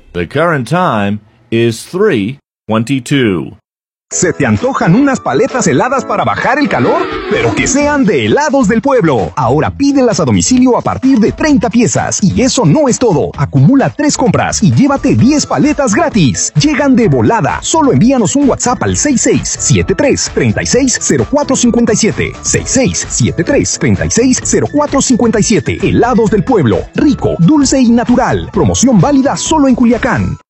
The current time is 3:22. ¿Se te antojan unas paletas heladas para bajar el calor? Pero que sean de Helados del Pueblo. Ahora pídelas a domicilio a partir de 30 piezas. Y eso no es todo. Acumula 3 compras y llévate 10 paletas gratis. Llegan de volada. Solo envíanos un WhatsApp al 6673-360457. 6673-360457. Helados del Pueblo. Rico, dulce y natural. Promoción válida solo en Culiacán.